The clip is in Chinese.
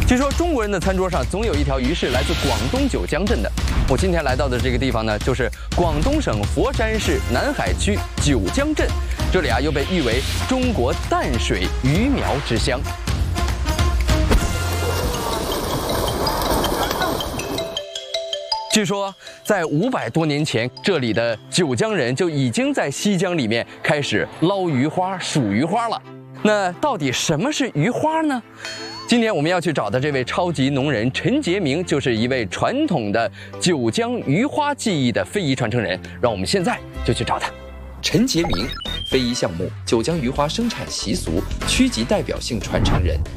据说中国人的餐桌上总有一条鱼是来自广东九江镇的。我今天来到的这个地方呢，就是广东省佛山市南海区九江镇。这里啊，又被誉为中国淡水鱼苗之乡。据说，在500多年前，这里的九江人就已经在西江里面开始捞鱼花、数鱼花了。那到底什么是鱼花呢？今天我们要去找的这位超级农人陈杰明，就是一位传统的九江鱼花技艺的非遗传承人。让我们现在就去找他。 陈杰明，非遗项目九江鱼花生产习俗区级代表性传承人，